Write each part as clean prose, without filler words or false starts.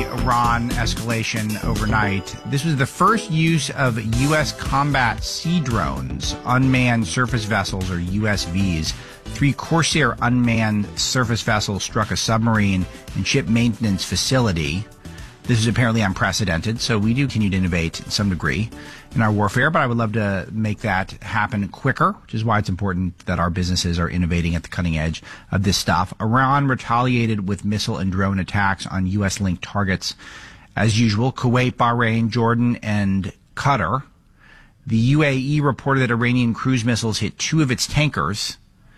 Iran escalation overnight. This was the first use of U.S. combat sea drones, unmanned surface vessels, or USVs. 3 Corsair unmanned surface vessels struck a submarine and ship maintenance facility. This is apparently unprecedented, so we do continue to innovate to some degree in our warfare, but I would love to make that happen quicker, which is why it's important that our businesses are innovating at the cutting edge of this stuff. Iran retaliated with missile and drone attacks on U.S.-linked targets. As usual, Kuwait, Bahrain, Jordan, and Qatar. The UAE reported that Iranian cruise missiles hit 2 of its tankers,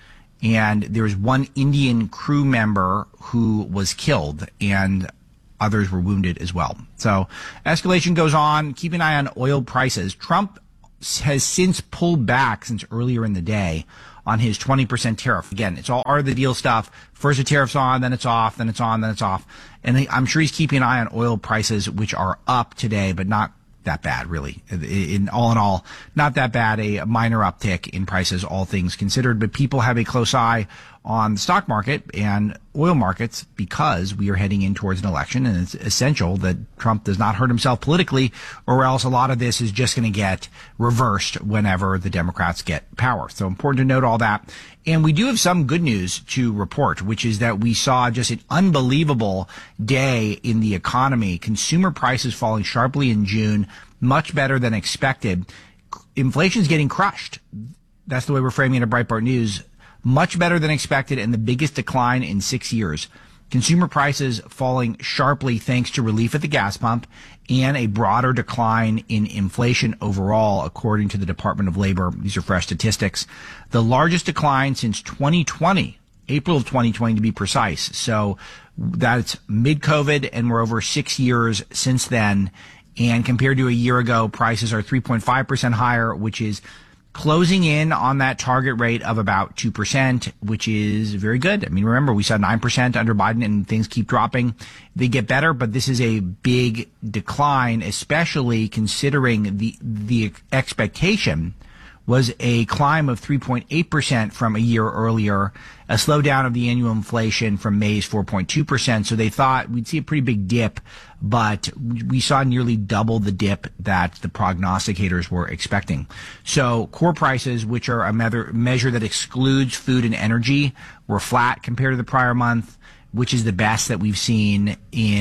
and there was 1 Indian crew member who was killed, and others were wounded as well. So escalation goes on. Keep an eye on oil prices. Trump has since pulled back since earlier in the day on his 20% tariff. Again, it's all art of the deal stuff. First the tariff's on, then it's off, then it's on, then it's off. And I'm sure he's keeping an eye on oil prices, which are up today, but not that bad, really. In all, not that bad. A minor uptick in prices, all things considered. But people have a close eye on the stock market and oil markets because we are heading in towards an election, and it's essential that Trump does not hurt himself politically, or else a lot of this is just going to get reversed whenever the Democrats get power. So important to note all that. And we do have some good news to report, which is that we saw just an unbelievable day in the economy. Consumer prices falling sharply in June, much better than expected. Inflation's getting crushed. That's the way we're framing it at Breitbart News. Much better than expected, and the biggest decline in 6 years. Consumer prices falling sharply thanks to relief at the gas pump and a broader decline in inflation overall, according to the Department of Labor. These are fresh statistics. The largest decline since 2020, April of 2020 to be precise. So that's mid-COVID, and we're over 6 years since then. And compared to a year ago, prices are 3.5% higher, which is closing in on that target rate of about 2%, which is very good. I mean, remember, we saw 9% under Biden, and things keep dropping. They get better, but this is a big decline, especially considering the expectation was a climb of 3.8% from a year earlier, a slowdown of the annual inflation from May's 4.2%. So they thought we'd see a pretty big dip, but we saw nearly double the dip that the prognosticators were expecting. So core prices, which are a measure that excludes food and energy, were flat compared to the prior month, which is the best that we've seen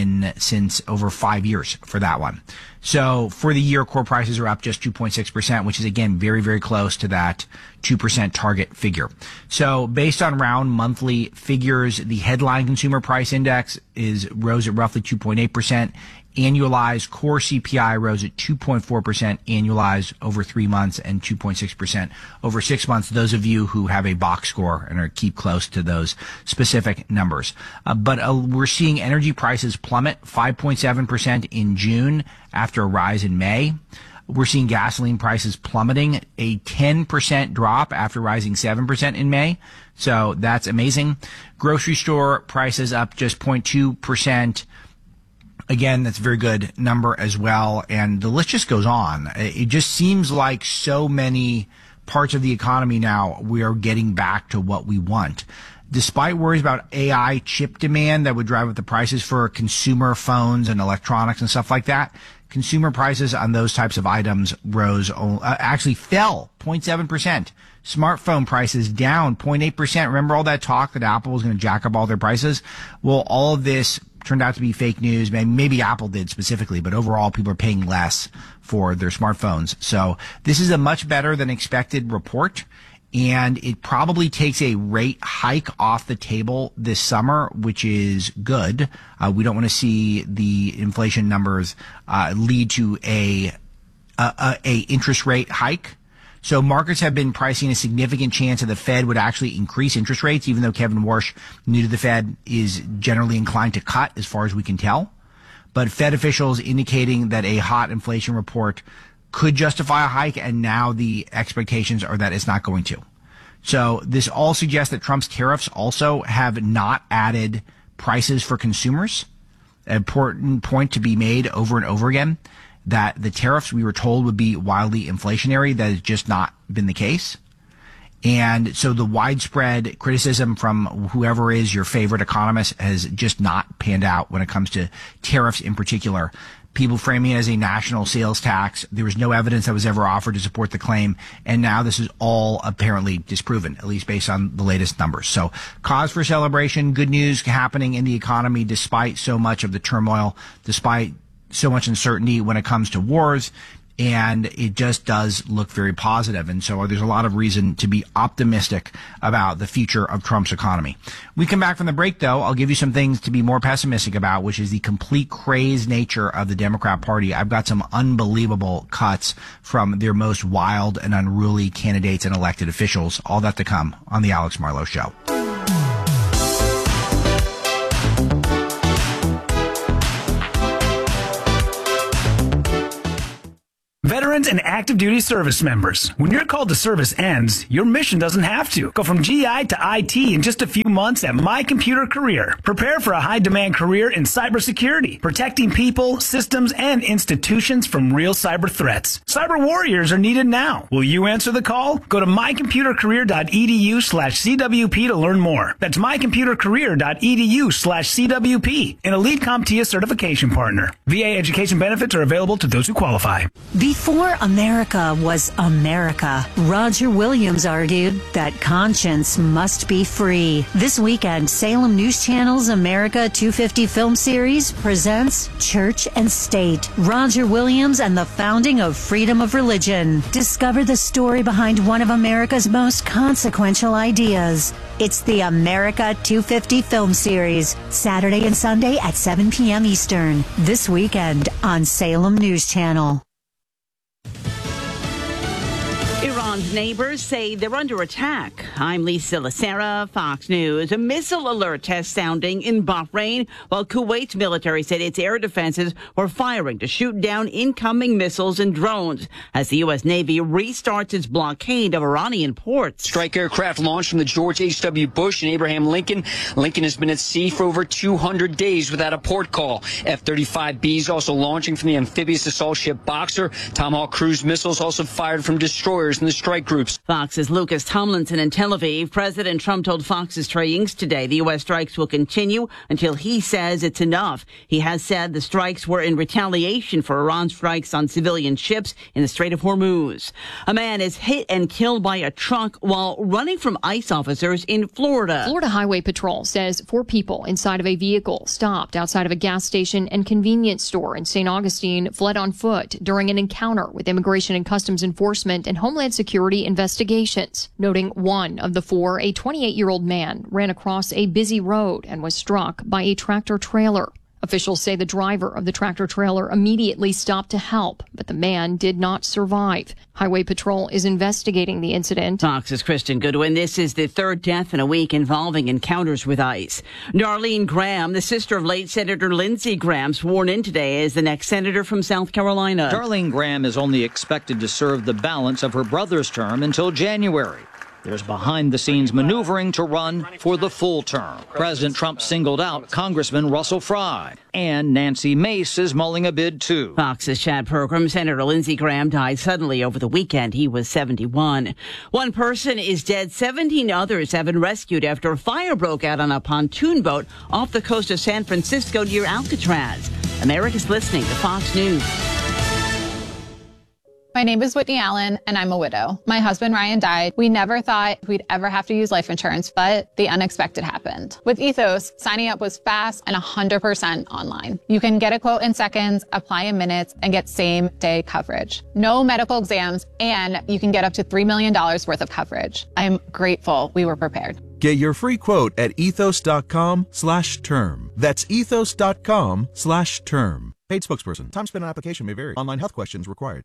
since over 5 years for that one. So for the year, core prices are up just 2.6%, which is, again, very, very close to that 2% target figure. So based on round monthly figures, the headline consumer price index rose at roughly 2.8%. Annualized core CPI rose at 2.4% annualized over 3 months and 2.6% over 6 months. Those of you who have a box score and keep close to those specific numbers. But we're seeing energy prices plummet 5.7% in June after a rise in May. We're seeing gasoline prices plummeting, a 10% drop after rising 7% in May. So that's amazing. Grocery store prices up just 0.2%. Again, that's a very good number as well. And the list just goes on. It just seems like so many parts of the economy now, we are getting back to what we want. Despite worries about AI chip demand that would drive up the prices for consumer phones and electronics and stuff like that, consumer prices on those types of items actually fell 0.7%. Smartphone prices down 0.8%. Remember all that talk that Apple was going to jack up all their prices? Well, all of this turned out to be fake news. Maybe Apple did specifically, but overall people are paying less for their smartphones. So this is a much better than expected report, and it probably takes a rate hike off the table this summer, which is good. We don't want to see the inflation numbers lead to a interest rate hike. So markets have been pricing a significant chance that the Fed would actually increase interest rates, even though Kevin Warsh, new to the Fed, is generally inclined to cut as far as we can tell. But Fed officials indicating that a hot inflation report could justify a hike, and now the expectations are that it's not going to. So this all suggests that Trump's tariffs also have not added prices for consumers. An important point to be made over and over again, that the tariffs we were told would be wildly inflationary. That has just not been the case. And so the widespread criticism from whoever is your favorite economist has just not panned out when it comes to tariffs in particular. People framing it as a national sales tax. There was no evidence that was ever offered to support the claim. And now this is all apparently disproven, at least based on the latest numbers. So cause for celebration, good news happening in the economy despite so much of the turmoil, despite so much uncertainty when it comes to wars. And it just does look very positive. And so there's a lot of reason to be optimistic about the future of Trump's economy. We come back from the break, though. I'll give you some things to be more pessimistic about, which is the complete crazed nature of the Democrat Party. I've got some unbelievable cuts from their most wild and unruly candidates and elected officials. All that to come on the Alex Marlowe Show. Veterans and active duty service members, when your call to service ends, your mission doesn't have to. Go from GI to IT in just a few months at My Computer Career. Prepare for a high-demand career in cybersecurity, protecting people, systems, and institutions from real cyber threats. Cyber warriors are needed now. Will you answer the call? Go to mycomputercareer.edu/CWP to learn more. That's mycomputercareer.edu/CWP, an Elite CompTIA certification partner. VA education benefits are available to those who qualify. Before America was America, Roger Williams argued that conscience must be free. This weekend, Salem News Channel's America 250 film series presents Church and State, Roger Williams and the founding of freedom of religion. Discover the story behind one of America's most consequential ideas. It's the America 250 film series, Saturday and Sunday at 7 p.m. Eastern. This weekend on Salem News Channel. Iran's neighbors say they're under attack. I'm Lisa Lacera, Fox News. A missile alert test sounding in Bahrain, while Kuwait's military said its air defenses were firing to shoot down incoming missiles and drones as the U.S. Navy restarts its blockade of Iranian ports. Strike aircraft launched from the George H.W. Bush and Abraham Lincoln. Lincoln has been at sea for over 200 days without a port call. F-35Bs also launching from the amphibious assault ship Boxer. Tomahawk cruise missiles also fired from destroyers in the strike groups. Fox's Lucas Tomlinson in Tel Aviv. President Trump told Fox's Trey Yingst today the U.S. strikes will continue until he says it's enough. He has said the strikes were in retaliation for Iran's strikes on civilian ships in the Strait of Hormuz. A man is hit and killed by a truck while running from ICE officers in Florida. Florida Highway Patrol says 4 people inside of a vehicle stopped outside of a gas station and convenience store in St. Augustine fled on foot during an encounter with Immigration and Customs Enforcement and Homeland Security investigations, noting one of the 4, a 28-year-old man, ran across a busy road and was struck by a tractor trailer. Officials say the driver of the tractor trailer immediately stopped to help, but the man did not survive. Highway Patrol is investigating the incident. Fox's Kristen Goodwin. This is the 3rd death in a week involving encounters with ICE. Darlene Graham, the sister of late Senator Lindsey Graham, sworn in today as the next senator from South Carolina. Darlene Graham is only expected to serve the balance of her brother's term until January. There's behind-the-scenes maneuvering to run for the full term. President Trump singled out Congressman Russell Fry, and Nancy Mace is mulling a bid, too. Fox's Chad Program. Senator Lindsey Graham died suddenly over the weekend. He was 71. One person is dead. 17 others have been rescued after a fire broke out on a pontoon boat off the coast of San Francisco near Alcatraz. America's listening to Fox News. My name is Whitney Allen, and I'm a widow. My husband, Ryan, died. We never thought we'd ever have to use life insurance, but the unexpected happened. With Ethos, signing up was fast and 100% online. You can get a quote in seconds, apply in minutes, and get same-day coverage. No medical exams, and you can get up to $3 million worth of coverage. I'm grateful we were prepared. Get your free quote at ethos.com/term. That's ethos.com/term. Paid spokesperson. Time spent on application may vary. Online health questions required.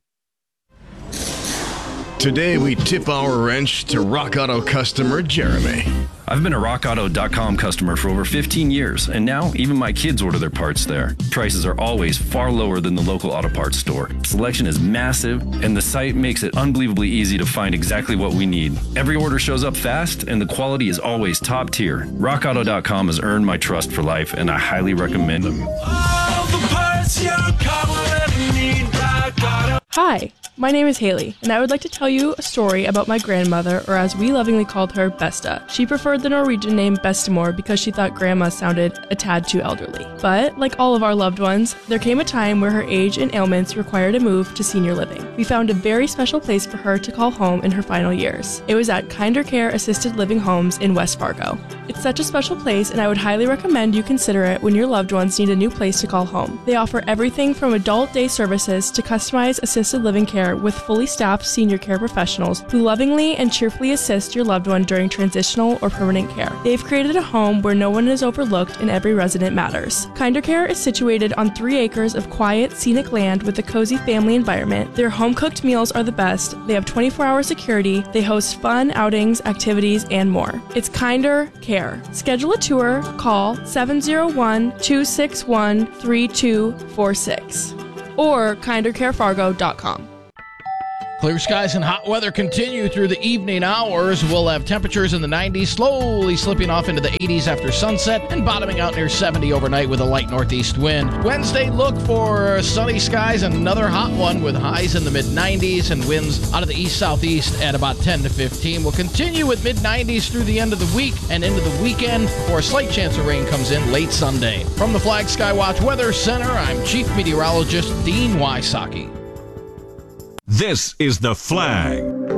Today, we tip our wrench to Rock Auto customer Jeremy. I've been a RockAuto.com customer for over 15 years, and now even my kids order their parts there. Prices are always far lower than the local auto parts store. Selection is massive, and the site makes it unbelievably easy to find exactly what we need. Every order shows up fast, and the quality is always top tier. RockAuto.com has earned my trust for life, and I highly recommend them. All the parts your car will ever need, Rock Auto. Hi, my name is Haley, and I would like to tell you a story about my grandmother, or as we lovingly called her, Besta. She preferred the Norwegian name Bestemor because she thought grandma sounded a tad too elderly. But, like all of our loved ones, there came a time where her age and ailments required a move to senior living. We found a very special place for her to call home in her final years. It was at Kinder Care Assisted Living Homes in West Fargo. It's such a special place, and I would highly recommend you consider it when your loved ones need a new place to call home. They offer everything from adult day services to customized assisted living care with fully staffed senior care professionals who lovingly and cheerfully assist your loved one during transitional or permanent care. They've created a home where no one is overlooked and every resident matters. Kinder Care is situated on 3 acres of quiet, scenic land with a cozy family environment. Their home-cooked meals are the best. They have 24-hour security. They host fun outings, activities, and more. It's Kinder Care. Schedule a tour. Call 701-261-3246 or kindercarefargo.com. Clear skies and hot weather continue through the evening hours. We'll have temperatures in the 90s, slowly slipping off into the 80s after sunset and bottoming out near 70 overnight with a light northeast wind. Wednesday, look for sunny skies and another hot one with highs in the mid-90s and winds out of the east-southeast at about 10 to 15. We'll continue with mid-90s through the end of the week and into the weekend before a slight chance of rain comes in late Sunday. From the Flag Skywatch Weather Center, I'm Chief Meteorologist Dean Wysocki. This is The Flag.